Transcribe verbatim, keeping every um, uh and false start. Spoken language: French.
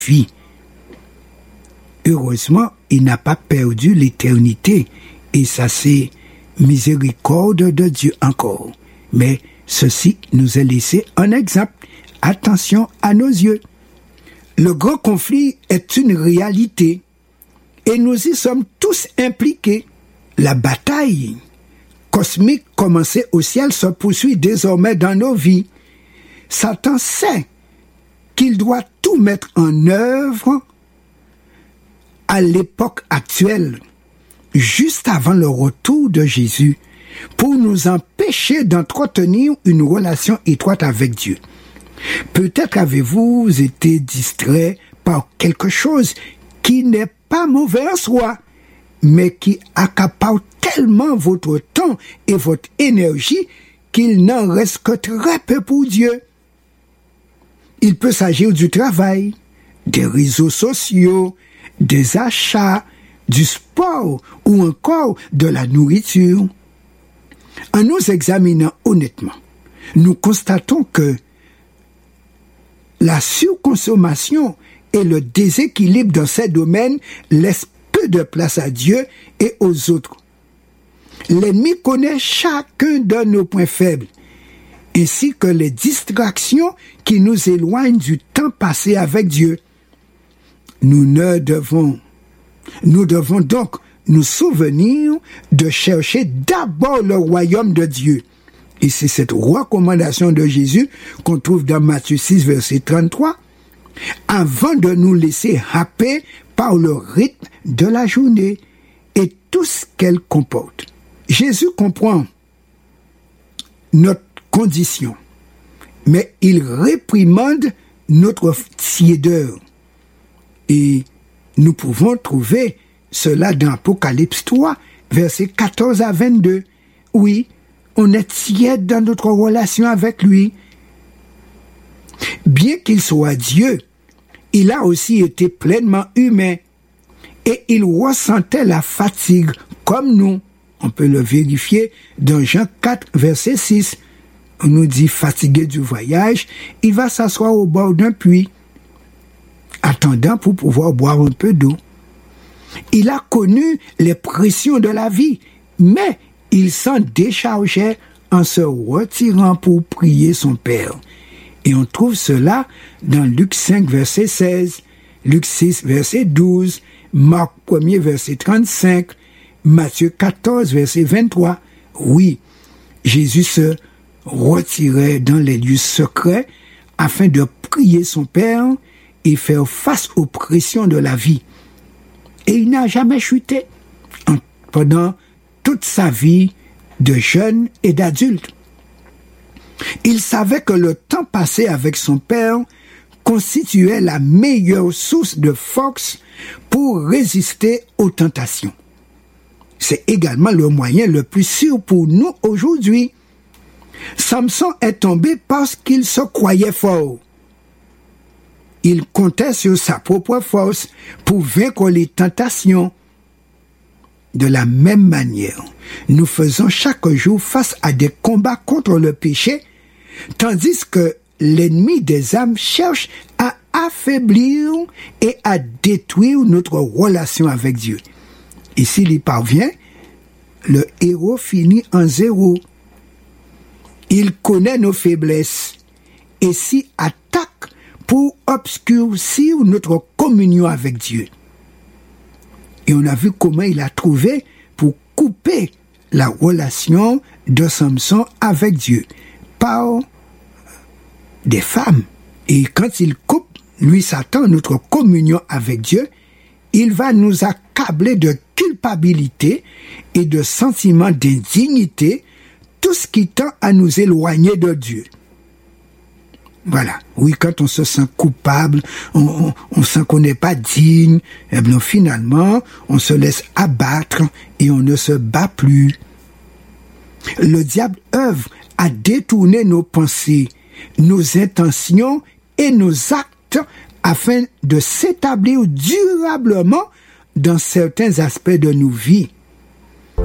vie. Heureusement, il n'a pas perdu l'éternité, et ça c'est miséricorde de Dieu encore. Mais ceci nous est laissé en exemple. Attention à nos yeux. Le grand conflit est une réalité, et nous y sommes tous impliqués. La bataille cosmique commencée au ciel se poursuit désormais dans nos vies. Satan sait qu'il doit tout mettre en œuvre à l'époque actuelle, juste avant le retour de Jésus, pour nous empêcher d'entretenir une relation étroite avec Dieu. Peut-être avez-vous été distrait par quelque chose qui n'est pas mauvais en soi, mais qui accapare tellement votre temps et votre énergie qu'il n'en reste que très peu pour Dieu. Il peut s'agir du travail, des réseaux sociaux, des achats, du sport ou encore de la nourriture. En nous examinant honnêtement, nous constatons que la surconsommation et le déséquilibre dans ces domaines laissent peu de place à Dieu et aux autres. L'ennemi connaît chacun de nos points faibles, ainsi que les distractions qui nous éloignent du temps passé avec Dieu. Nous ne devons, nous devons donc nous souvenir de chercher d'abord le royaume de Dieu. Et c'est cette recommandation de Jésus qu'on trouve dans Matthieu six, verset trente-trois, avant de nous laisser happer par le rythme de la journée et tout ce qu'elle comporte. Jésus comprend notre condition, mais il réprimande notre tiédeur. Et nous pouvons trouver cela dans Apocalypse trois, versets quatorze à vingt-deux. Oui, on est tiède dans notre relation avec lui. Bien qu'il soit Dieu, il a aussi été pleinement humain et il ressentait la fatigue comme nous. On peut le vérifier dans Jean quatre, verset six. On nous dit, fatigué du voyage, il va s'asseoir au bord d'un puits, attendant pour pouvoir boire un peu d'eau. Il a connu les pressions de la vie, mais il s'en déchargeait en se retirant pour prier son Père. Et on trouve cela dans Luc cinq, verset seize, Luc six, verset douze, Marc un, verset trente-cinq, Matthieu quatorze, verset vingt-trois. Oui, Jésus se retirait dans les lieux secrets afin de prier son Père et faire face aux pressions de la vie. Et il n'a jamais chuté pendant toute sa vie de jeune et d'adulte. Il savait que le temps passé avec son Père constituait la meilleure source de force pour résister aux tentations. C'est également le moyen le plus sûr pour nous aujourd'hui. Samson est tombé parce qu'il se croyait fort. Il comptait sur sa propre force pour vaincre les tentations. De la même manière, nous faisons chaque jour face à des combats contre le péché, tandis que l'ennemi des âmes cherche à affaiblir et à détruire notre relation avec Dieu. Et s'il y parvient, le héros finit en zéro. Il connaît nos faiblesses et s'y attaque pour obscurcir notre communion avec Dieu. Et on a vu comment il a trouvé pour couper la relation de Samson avec Dieu par des femmes. Et quand il coupe, lui Satan, notre communion avec Dieu, il va nous accabler de culpabilité et de sentiments d'indignité, tout ce qui tend à nous éloigner de Dieu. Voilà. Oui, quand on se sent coupable, on, on, on sent qu'on n'est pas digne, eh bien finalement, on se laisse abattre et on ne se bat plus. Le diable œuvre à détourner nos pensées, nos intentions et nos actes afin de s'établir durablement dans certains aspects de nos vies.